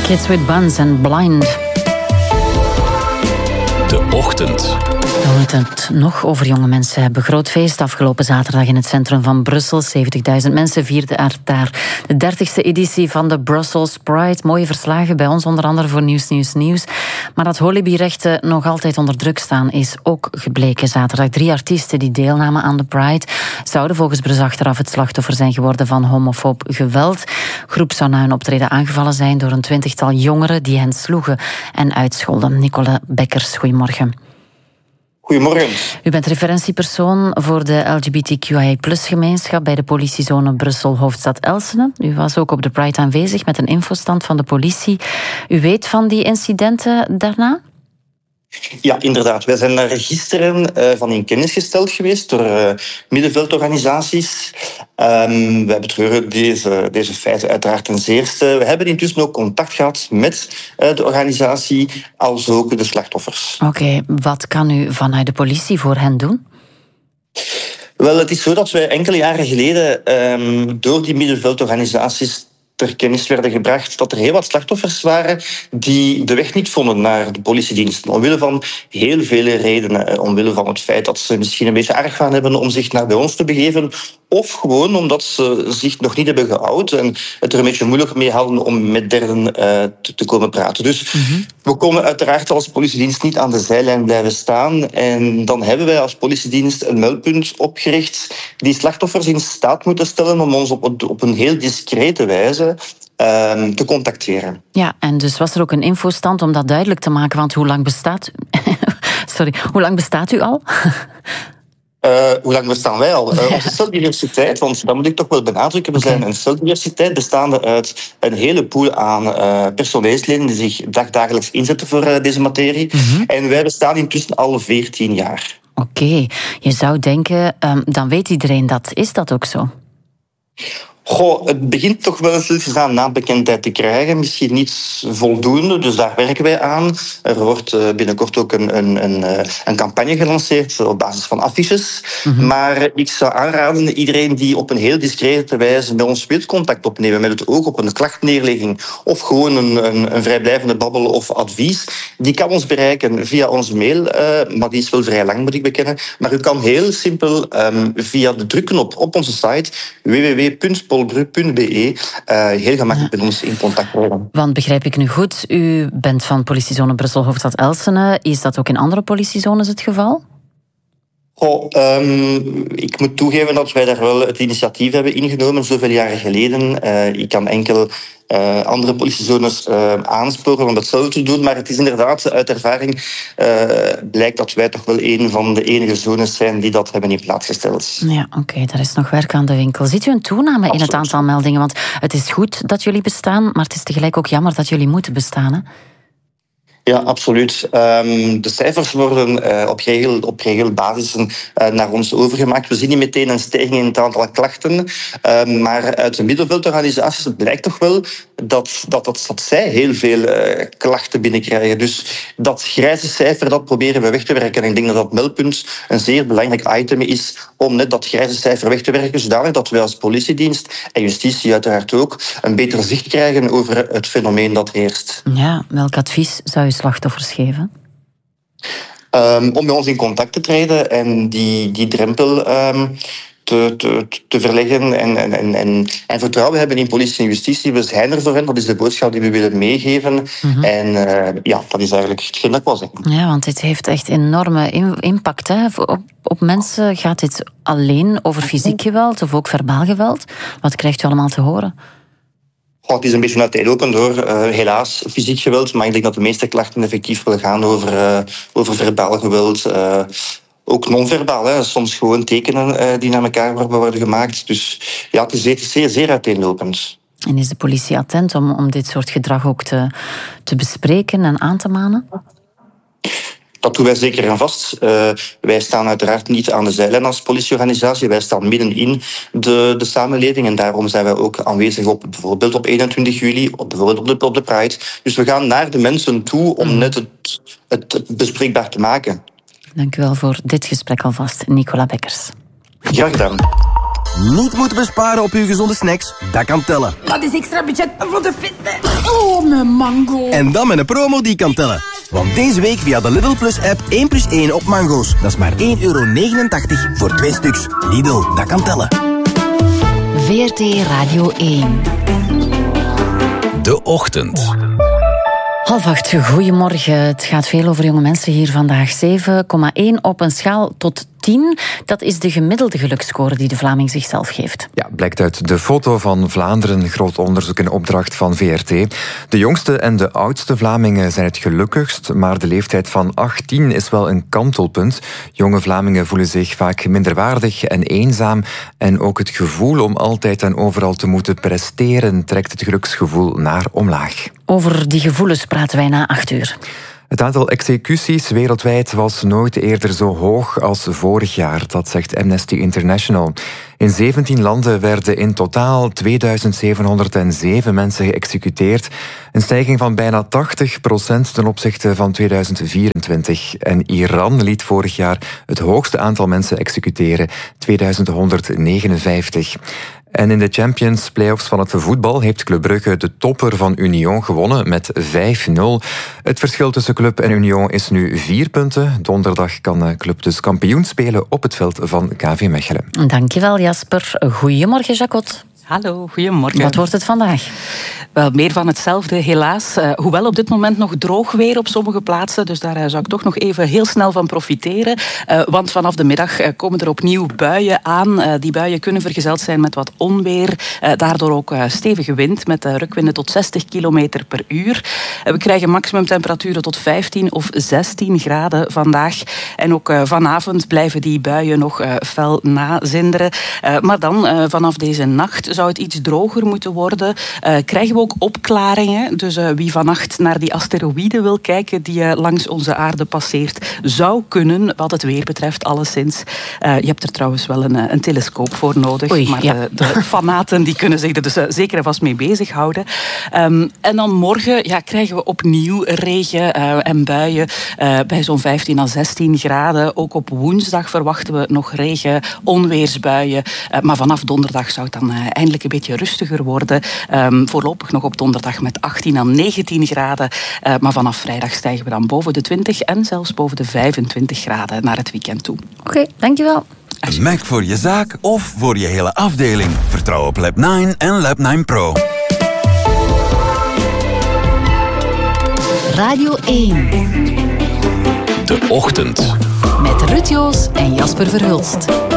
Kids with Buns and Blind. De Ochtend. We moeten het nog over jonge mensen hebben. Groot feest afgelopen zaterdag in het centrum van Brussel. 70.000 mensen vierden daar de 30e editie van de Brussels Pride. Mooie verslagen bij ons, onder andere voor Nieuws. Maar dat holibi-rechten nog altijd onder druk staan, is ook gebleken zaterdag. 3 artiesten die deelnamen aan de Pride zouden volgens Brus achteraf het slachtoffer zijn geworden van homofoob geweld. De groep zou na hun optreden aangevallen zijn door een 20-tal jongeren die hen sloegen en uitscholden. Nicola Bekkers, goedemorgen. Goedemorgen. U bent referentiepersoon voor de LGBTQIA+-gemeenschap bij de politiezone Brussel-Hoofdstad Elsene. U was ook op de Pride aanwezig met een infostand van de politie. U weet van die incidenten daarna? Ja, inderdaad. Wij zijn daar gisteren van in kennis gesteld geweest door middenveldorganisaties. Wij betreuren deze feiten uiteraard ten zeerste. We hebben intussen ook contact gehad met de organisatie, als ook de slachtoffers. Oké, wat kan u vanuit de politie voor hen doen? Wel, het is zo dat wij enkele jaren geleden door die middenveldorganisaties ter kennis werden gebracht dat er heel wat slachtoffers waren die de weg niet vonden naar de politiediensten. Omwille van heel vele redenen. Omwille van het feit dat ze misschien een beetje argwaan hebben om zich naar bij ons te begeven. Of gewoon omdat ze zich nog niet hebben geout en het er een beetje moeilijk mee hadden om met derden te komen praten. Dus we konden uiteraard als politiedienst niet aan de zijlijn blijven staan. En dan hebben wij als politiedienst een meldpunt opgericht die slachtoffers in staat moeten stellen om ons op een heel discrete wijze te contacteren. Ja, en dus was er ook een infostand om dat duidelijk te maken, want hoe lang bestaat hoe lang bestaat u al? Hoe lang bestaan wij al? Onze celdiversiteit, want dat moet ik toch wel benadrukken, we zijn een celdiversiteit bestaande uit een hele pool aan personeelsleden die zich dagelijks inzetten voor deze materie. En wij bestaan intussen al 14 jaar. Oké, je zou denken, dan weet iedereen dat. Is dat ook zo? Goh, het begint toch wel eens aan naambekendheid te krijgen. Misschien niet voldoende, dus daar werken wij aan. Er wordt binnenkort ook een campagne gelanceerd op basis van affiches. Maar ik zou aanraden, iedereen die op een heel discrete wijze met ons wil contact opnemen, met het oog op een klachtneerlegging of gewoon een vrijblijvende babbel of advies, die kan ons bereiken via onze mail, maar die is wel vrij lang, moet ik bekennen. Maar u kan heel simpel via de drukknop op onze site www.polbru.be heel gemakkelijk met ons in contact worden. Want begrijp ik nu goed, u bent van politiezone Brussel-Hoofdstad Elsene. Is dat ook in andere politiezones het geval? Ik moet toegeven dat wij daar wel het initiatief hebben ingenomen zoveel jaren geleden. Ik kan enkel andere politiezones aansporen om datzelfde te doen, maar het is inderdaad uit ervaring blijkt dat wij toch wel een van de enige zones zijn die dat hebben in plaats gesteld. Ja, oké, daar is nog werk aan de winkel. Ziet u een toename in het aantal meldingen? Want het is goed dat jullie bestaan, maar het is tegelijk ook jammer dat jullie moeten bestaan, hè? Ja, absoluut. De cijfers worden op regelbasis naar ons overgemaakt. We zien niet meteen een stijging in het aantal klachten. Maar uit de middenveldorganisaties blijkt toch wel dat zij heel veel klachten binnenkrijgen. Dus dat grijze cijfer, dat proberen we weg te werken. En ik denk dat dat meldpunt een zeer belangrijk item is om net dat grijze cijfer weg te werken, zodanig dat wij als politiedienst en justitie uiteraard ook een beter zicht krijgen over het fenomeen dat heerst. Ja, welk advies zou je slachtoffers geven? Om met ons in contact te treden en die drempel te verleggen en vertrouwen hebben in politie en justitie. We zijn er voor hen, dat is de boodschap die we willen meegeven. En dat is eigenlijk hetgeen dat ik wil zeggen. Ja, want dit heeft echt enorme impact. Hè? Op mensen gaat dit alleen over fysiek geweld of ook verbaal geweld? Wat krijgt u allemaal te horen? Het is een beetje uiteenlopend hoor. Helaas fysiek geweld, maar ik denk dat de meeste klachten effectief wel gaan over verbaal geweld. Ook non-verbaal, hè. Soms gewoon tekenen die naar elkaar worden gemaakt. Dus ja, het is zeer, zeer uiteenlopend. En is de politie attent om dit soort gedrag ook te bespreken en aan te manen? Dat doen wij zeker en vast. Wij staan uiteraard niet aan de zijlijn als politieorganisatie. Wij staan middenin de samenleving. En daarom zijn wij ook aanwezig bijvoorbeeld op 21 juli, bijvoorbeeld op de Pride. Dus we gaan naar de mensen toe om net het bespreekbaar te maken. Dank u wel voor dit gesprek alvast, Nicola Bekkers. Graag gedaan. Niet moeten besparen op uw gezonde snacks? Dat kan tellen. Dat is extra budget voor de fitness. Oh, mijn mango. En dan met een promo die kan tellen. Want deze week via de Lidl Plus app 1+1 op mango's. Dat is maar €1,89 voor 2 stuks. Lidl, dat kan tellen. VRT Radio 1. De Ochtend. 7:30, goedemorgen. Het gaat veel over jonge mensen hier vandaag. 7,1 op een schaal tot 10. Dat is de gemiddelde geluksscore die de Vlaming zichzelf geeft. Ja, blijkt uit de foto van Vlaanderen, groot onderzoek in opdracht van VRT. De jongste en de oudste Vlamingen zijn het gelukkigst, maar de leeftijd van 18 is wel een kantelpunt. Jonge Vlamingen voelen zich vaak minderwaardig en eenzaam en ook het gevoel om altijd en overal te moeten presteren trekt het geluksgevoel naar omlaag. Over die gevoelens praten wij na 8 uur. Het aantal executies wereldwijd was nooit eerder zo hoog als vorig jaar, dat zegt Amnesty International. In 17 landen werden in totaal 2707 mensen geëxecuteerd. Een stijging van bijna 80% ten opzichte van 2024. En Iran liet vorig jaar het hoogste aantal mensen executeren, 2159. En in de Champions Playoffs van het voetbal heeft Club Brugge de topper van Union gewonnen met 5-0. Het verschil tussen Club en Union is nu 4 punten. Donderdag kan Club dus kampioen spelen op het veld van KV Mechelen. Dankjewel Jasper. Goedemorgen Jacot. Hallo, goedemorgen. Wat wordt het vandaag? Wel, meer van hetzelfde, helaas. Hoewel op dit moment nog droog weer op sommige plaatsen, dus daar zou ik toch nog even heel snel van profiteren. Want vanaf de middag komen er opnieuw buien aan. Die buien kunnen vergezeld zijn met wat onweer. Daardoor ook stevige wind met rukwinden tot 60 kilometer per uur. We krijgen maximumtemperaturen tot 15 of 16 graden vandaag. En ook vanavond blijven die buien nog fel nazinderen. Maar dan vanaf deze nacht zou het iets droger moeten worden. Krijgen we ook opklaringen. Dus wie vannacht naar die asteroïde wil kijken die langs onze aarde passeert, zou kunnen, wat het weer betreft, alleszins. Je hebt er trouwens wel een telescoop voor nodig. Oei, maar ja. de fanaten die kunnen zich er dus zeker en vast mee bezighouden. En dan morgen krijgen we opnieuw regen en buien bij zo'n 15 à 16 graden. Ook op woensdag verwachten we nog regen, onweersbuien. Maar vanaf donderdag zou het dan eindelijk een beetje rustiger worden. Voorlopig nog op donderdag met 18 à 19 graden. Maar vanaf vrijdag stijgen we dan boven de 20 en zelfs boven de 25 graden naar het weekend toe. Oké, dankjewel. Een Mac voor je zaak of voor je hele afdeling. Vertrouw op Lab 9 en Lab 9 Pro. Radio 1. De Ochtend. Met Ruud Joos en Jasper Verhulst.